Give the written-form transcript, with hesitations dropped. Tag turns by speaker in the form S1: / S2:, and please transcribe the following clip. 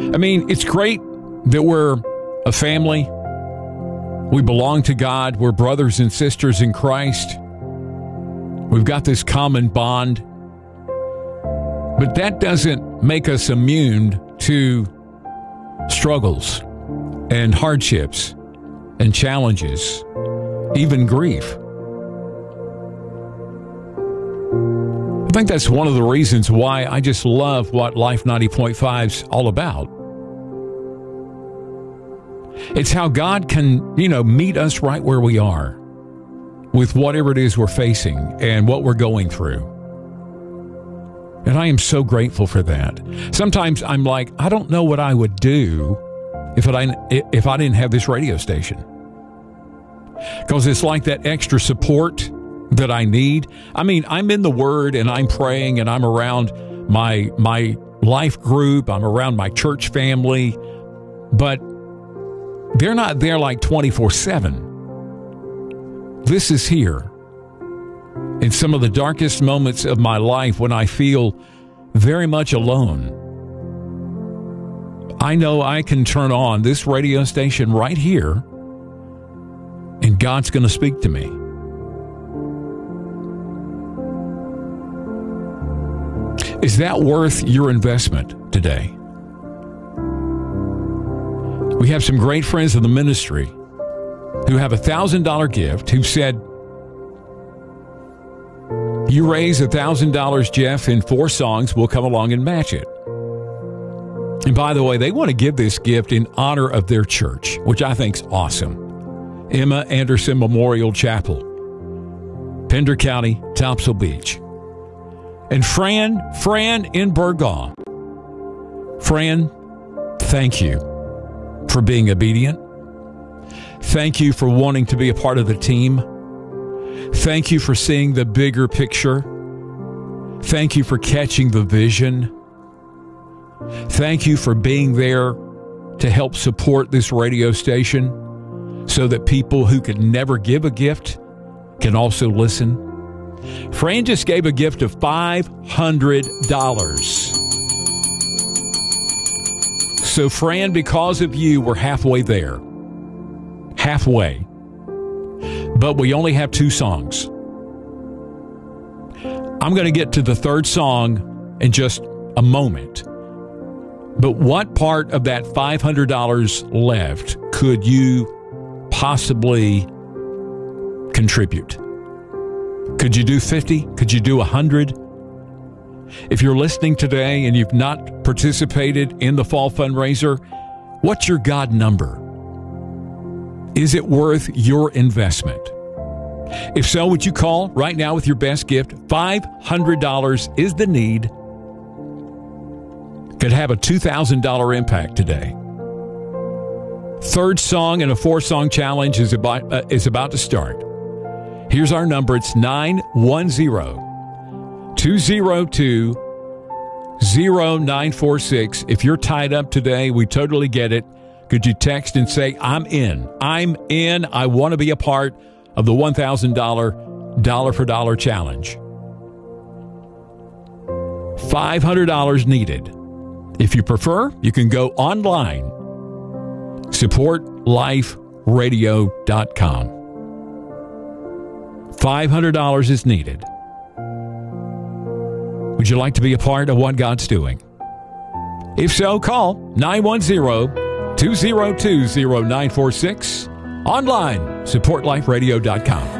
S1: I mean, it's great that we're a family. We belong to God. We're brothers and sisters in Christ. We've got this common bond. But that doesn't make us immune to struggles and hardships and challenges, even grief. I think that's one of the reasons why I just love what Life 90.5's all about. It's how God can, meet us right where we are with whatever it is we're facing and what we're going through. And I am so grateful for that. Sometimes I'm like, I don't know what I would do if I didn't have this radio station. Because it's like that extra support that I need. I mean, I'm in the Word and I'm praying and I'm around my life group. I'm around my church family. But they're not there like 24/7. This is here. In some of the darkest moments of my life when I feel very much alone, I know I can turn on this radio station right here and God's going to speak to me. Is that worth your investment today? We have some great friends of the ministry who have a $1,000 gift who said, you raise $1,000, Jeff, in 4 songs, we'll come along and match it. And by the way, they want to give this gift in honor of their church, which I think is awesome. Emma Anderson Memorial Chapel, Pender County, Topsail Beach. And Fran in Burgaw. Fran, thank you for being obedient. Thank you for wanting to be a part of the team. Thank you for seeing the bigger picture. Thank you for catching the vision. Thank you for being there to help support this radio station so that people who could never give a gift can also listen. Fran just gave a gift of $500. So, Fran, because of you, we're halfway there. Halfway. But we only have 2 songs. I'm going to get to the 3rd song in just a moment. But what part of that $500 left could you possibly contribute? Could you do 50? Could you do 100? If you're listening today and you've not participated in the fall fundraiser, what's your God number? Is it worth your investment? If so, would you call right now with your best gift? $500 is the need. Could have a $2,000 impact today. 3rd song in a 4-song challenge is about to start. Here's our number. It's 910-202-0946. If you're tied up today, we totally get it. Could you text and say, I'm in. I'm in. I want to be a part of the $1,000 dollar for dollar challenge. $500 needed. If you prefer, you can go online. SupportLifeRadio.com. $500 is needed. Would you like to be a part of what God's doing? If so, call 910-202-0946. Online, SupportLifeRadio.com.